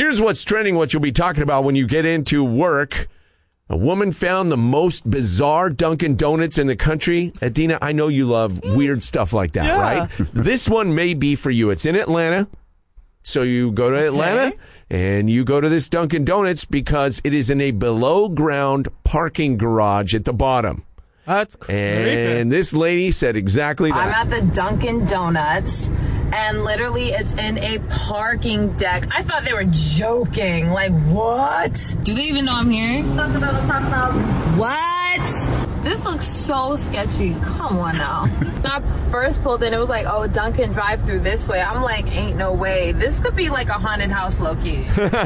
Here's what's trending, what you'll be talking about when you get into work. A woman found the most bizarre Dunkin' Donuts in the country. Adina, I know you love weird stuff like that, right? This one may be for you. It's in Atlanta. So you go to Atlanta and you go to this Dunkin' Donuts because it is in a below-ground parking garage at the bottom. That's crazy. And this lady said exactly that. I'm at the Dunkin' Donuts, and literally it's in a parking deck. I thought they were joking. Like, what? Do they even know I'm here? What? This looks so sketchy. Come on now. When I first pulled in, it was like, oh, Dunkin' drive-through this way. I'm like, ain't no way. This could be like a haunted house low-key.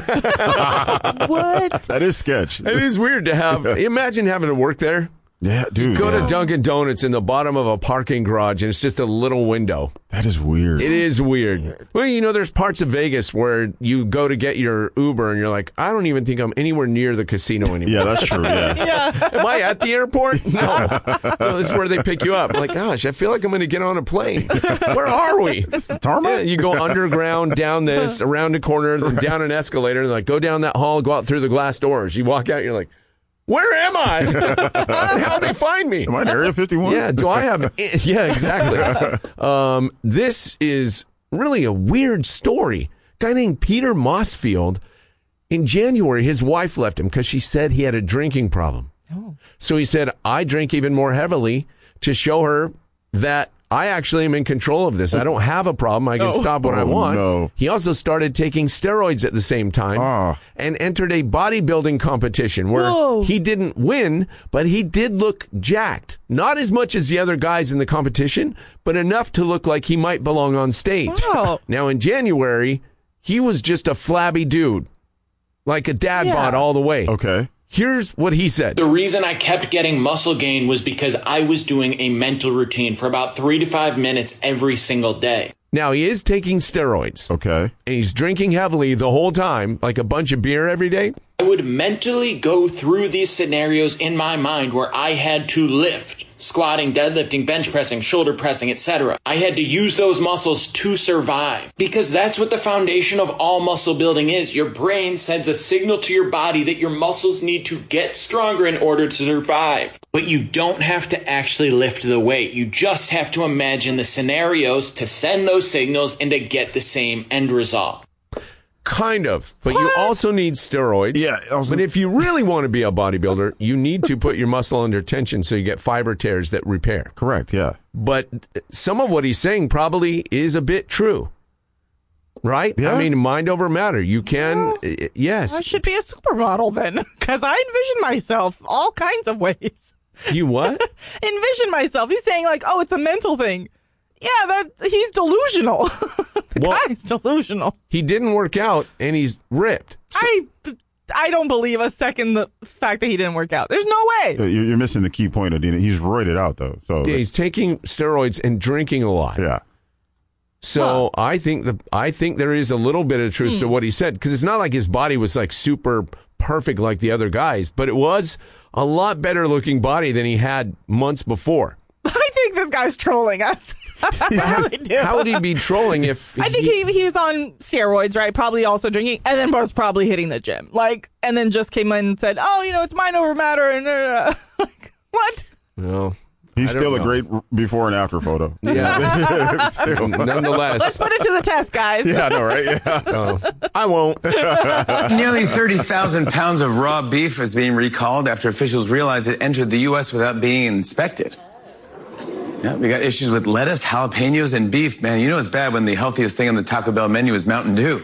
What? That is sketch. It is weird to have. Imagine having to work there. Yeah, dude. Go to Dunkin' Donuts in the bottom of a parking garage, and it's just a little window. That is weird. It is weird. Well, you know, there's parts of Vegas where you go to get your Uber, and you're like, I don't even think I'm anywhere near the casino anymore. Yeah, that's true. Yeah. Am I at the airport? No. No, this is where they pick you up. I'm like, gosh, I feel like I'm going to get on a plane. Where are we? It's the tarmac. Yeah, you go underground, down this, around a corner, then down an escalator, and like go down that hall, go out through the glass doors. You walk out, you're like, where am I? How'd they find me? Am I in Area 51? Yeah, do I have... Yeah, exactly. This is really a weird story. A guy named Peter Mossfield, in January, his wife left him because she said he had a drinking problem. Oh. So he said, I drink even more heavily to show her that I actually am in control of this. I don't have a problem. I can stop when I want. No. He also started taking steroids at the same time and entered a bodybuilding competition where he didn't win, but he did look jacked. Not as much as the other guys in the competition, but enough to look like he might belong on stage. Wow. Now, in January, he was just a flabby dude, like a dad bod all the way. Okay. Here's what he said. The reason I kept getting muscle gain was because I was doing a mental routine for about 3 to 5 minutes every single day. Now, he is taking steroids. Okay. And he's drinking heavily the whole time, like a bunch of beer every day. I would mentally go through these scenarios in my mind where I had to lift, squatting, deadlifting, bench pressing, shoulder pressing, etc. I had to use those muscles to survive because that's what the foundation of all muscle building is. Your brain sends a signal to your body that your muscles need to get stronger in order to survive. But you don't have to actually lift the weight. You just have to imagine the scenarios to send those signals and to get the same end result. Kind of, but you also need steroids. Yeah. But if you really want to be a bodybuilder, you need to put your muscle under tension so you get fiber tears that repair. Correct, yeah. But some of what he's saying probably is a bit true. Right? Yeah. I mean, mind over matter. You can, yes. I should be a supermodel then, because I envision myself all kinds of ways. You what? Envision myself. He's saying like, oh, it's a mental thing. Yeah, he's delusional. The guy's delusional. He didn't work out, and he's ripped. So, I don't believe a second the fact that he didn't work out. There's no way. You're missing the key point, Adina. He's roided out, though. So yeah, he's taking steroids and drinking a lot. Yeah. So I think there is a little bit of truth to what he said, because it's not like his body was like super perfect like the other guys, but it was a lot better looking body than he had months before. I think this guy's trolling us. I really do. How would he be trolling if I think he was on steroids, right? Probably also drinking, and then was probably hitting the gym. Like, and then just came in and said, oh, it's mind over matter. And like, what? Well, he's still a great before and after photo. Yeah. Nonetheless. Let's put it to the test, guys. Yeah, I know, right? Yeah. I won't. Nearly 30,000 pounds of raw beef is being recalled after officials realized it entered the U.S. without being inspected. Yeah, we got issues with lettuce, jalapenos, and beef. Man, it's bad when the healthiest thing on the Taco Bell menu is Mountain Dew.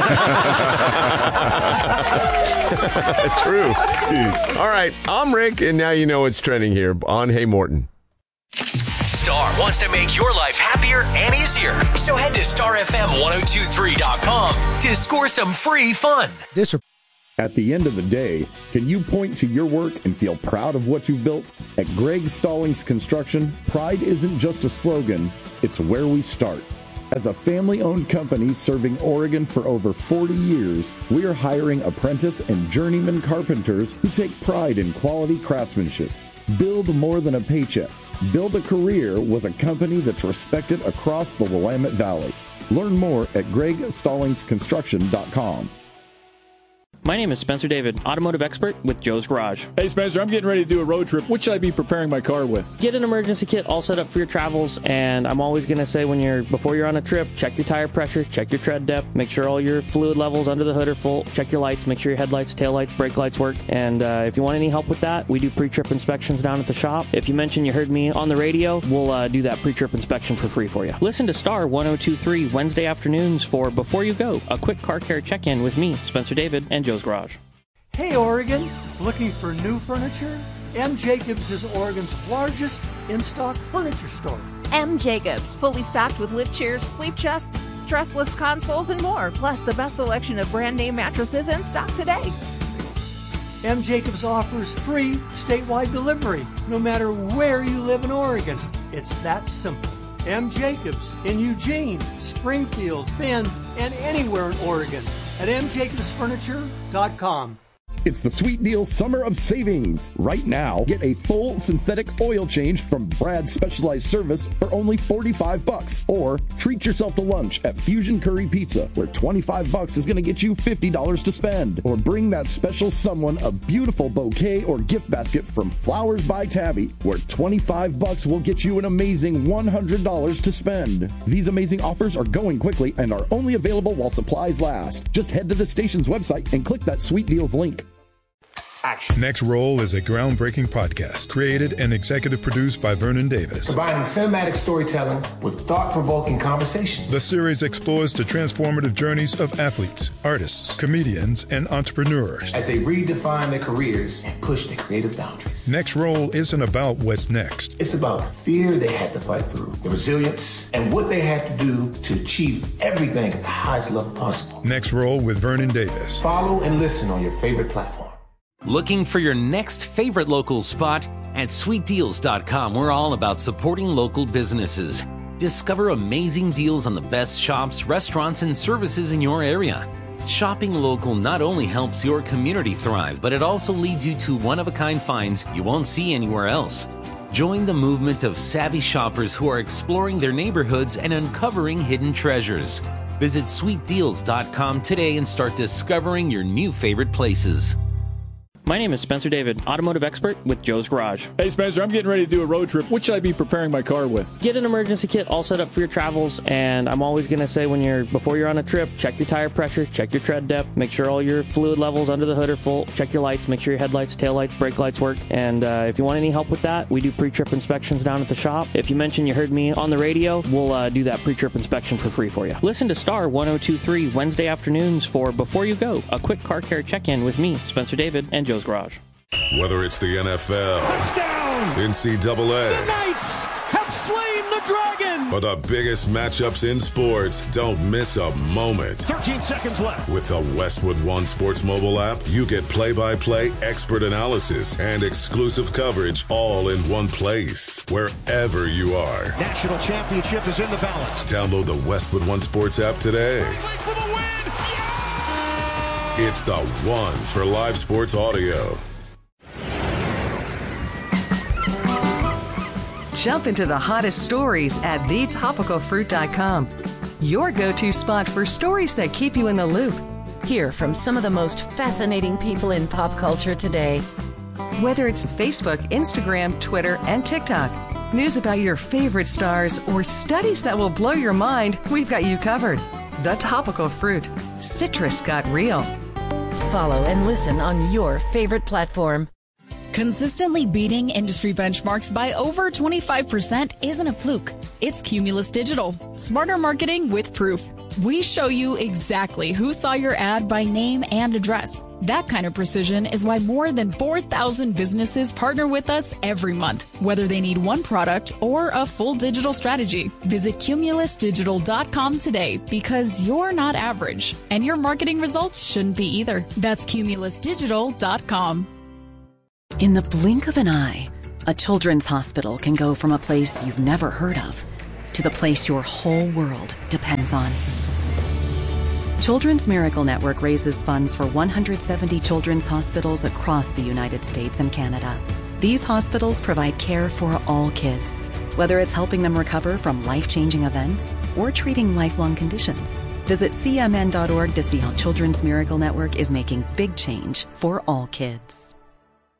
True. All right, I'm Rick, and now you know what's trending here on Hey Morton. Star wants to make your life happier and easier. So head to starfm1023.com to score some free fun. At the end of the day, can you point to your work and feel proud of what you've built? At Greg Stallings Construction, pride isn't just a slogan, it's where we start. As a family-owned company serving Oregon for over 40 years, we are hiring apprentice and journeyman carpenters who take pride in quality craftsmanship. Build more than a paycheck. Build a career with a company that's respected across the Willamette Valley. Learn more at GregStallingsConstruction.com. My name is Spencer David, automotive expert with Joe's Garage. Hey Spencer, I'm getting ready to do a road trip. What should I be preparing my car with? Get an emergency kit all set up for your travels, and I'm always going to say before you're on a trip, check your tire pressure, check your tread depth, make sure all your fluid levels under the hood are full, check your lights, make sure your headlights, taillights, brake lights work, and if you want any help with that, we do pre-trip inspections down at the shop. If you mention you heard me on the radio, we'll do that pre-trip inspection for free for you. Listen to Star 102.3 Wednesday afternoons for Before You Go, a quick car care check-in with me, Spencer David, and Joe's Garage. Hey Oregon, looking for new furniture? M. Jacobs is Oregon's largest in-stock furniture store. M. Jacobs, fully stocked with lift chairs, sleep chests, stressless consoles, and more, plus the best selection of brand name mattresses in stock today. M. Jacobs offers free statewide delivery, no matter where you live in Oregon. It's that simple. M. Jacobs in Eugene, Springfield, Bend, and anywhere in Oregon at mjacobsfurniture.com. It's the Sweet Deal Summer of Savings. Right now, get a full synthetic oil change from Brad's Specialized Service for only $45. Or treat yourself to lunch at Fusion Curry Pizza, where $25 is going to get you $50 to spend. Or bring that special someone a beautiful bouquet or gift basket from Flowers by Tabby, where $25 will get you an amazing $100 to spend. These amazing offers are going quickly and are only available while supplies last. Just head to the station's website and click that Sweet Deals link. Action. Next Roll is a groundbreaking podcast created and executive produced by Vernon Davis. Combining cinematic storytelling with thought-provoking conversations. The series explores the transformative journeys of athletes, artists, comedians, and entrepreneurs as they redefine their careers and push their creative boundaries. Next Roll isn't about what's next. It's about the fear they had to fight through, the resilience, and what they had to do to achieve everything at the highest level possible. Next Roll with Vernon Davis. Follow and listen on your favorite platform. Looking for your next favorite local spot? At sweetdeals.com, we're all about supporting local businesses. Discover amazing deals on the best shops, restaurants, and services in your area. Shopping local not only helps your community thrive, but it also leads you to one-of-a-kind finds you won't see anywhere else. Join the movement of savvy shoppers who are exploring their neighborhoods and uncovering hidden treasures. Visit sweetdeals.com today and start discovering your new favorite places. My name is Spencer David, automotive expert with Joe's Garage. Hey Spencer, I'm getting ready to do a road trip. What should I be preparing my car with? Get an emergency kit all set up for your travels, and I'm always going to say before you're on a trip, check your tire pressure, check your tread depth, make sure all your fluid levels under the hood are full, check your lights, make sure your headlights, taillights, brake lights work, and if you want any help with that, we do pre-trip inspections down at the shop. If you mention you heard me on the radio, we'll do that pre-trip inspection for free for you. Listen to Star 102.3 Wednesday afternoons for Before You Go, a quick car care check-in with me, Spencer David, and Joe's Garage. Whether it's the NFL, touchdown, NCAA, the Knights have slain the Dragon, or the biggest matchups in sports, don't miss a moment. 13 seconds left. With the Westwood One Sports mobile app, you get play-by-play expert analysis and exclusive coverage all in one place, wherever you are. National championship is in the balance. Download the Westwood One Sports app today. For the win. Yeah! It's the one for live sports audio. Jump into the hottest stories at thetopicalfruit.com. Your go-to spot for stories that keep you in the loop. Hear from some of the most fascinating people in pop culture today. Whether it's Facebook, Instagram, Twitter, and TikTok, news about your favorite stars, or studies that will blow your mind, we've got you covered. The Topical Fruit. Citrus got real. Follow and listen on your favorite platform. Consistently beating industry benchmarks by over 25% isn't a fluke. It's Cumulus Digital. Smarter marketing with proof. We show you exactly who saw your ad by name and address. That kind of precision is why more than 4,000 businesses partner with us every month, whether they need one product or a full digital strategy. Visit cumulusdigital.com today because you're not average, and your marketing results shouldn't be either. That's cumulusdigital.com. In the blink of an eye, a children's hospital can go from a place you've never heard of to the place your whole world depends on. Children's Miracle Network raises funds for 170 children's hospitals across the United States and Canada. These hospitals provide care for all kids, whether it's helping them recover from life-changing events or treating lifelong conditions. Visit cmn.org to see how Children's Miracle Network is making big change for all kids.